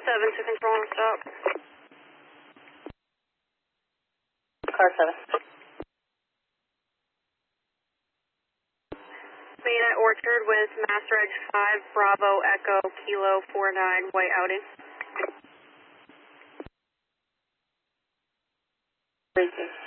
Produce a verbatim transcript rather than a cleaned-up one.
seven to control and stop. Car seven. Main at Orchard with Mass Reg five, Bravo, Echo, Kilo four nine, white Audi. Three two.